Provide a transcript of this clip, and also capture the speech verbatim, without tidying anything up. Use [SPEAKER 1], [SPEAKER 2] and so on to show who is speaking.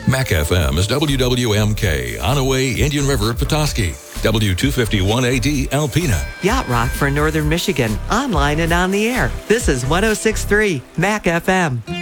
[SPEAKER 1] Mac F M is W W M K, Onaway, Indian River, Petoskey. W two fifty-one A D, Alpena.
[SPEAKER 2] Yacht Rock for Northern Michigan, online and on the air. This is one oh six point three Mac F M.